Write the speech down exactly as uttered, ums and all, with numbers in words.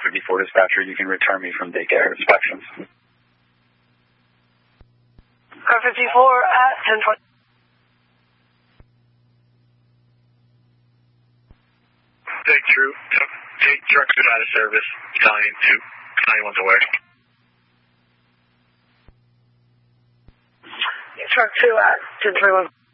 fifty-four dispatcher, you can return me from daycare inspections. Car fifty-four at ten twenty. Take true. Take truck out of service. Italian two. Italian one's aware. Truck two at ten twenty-one.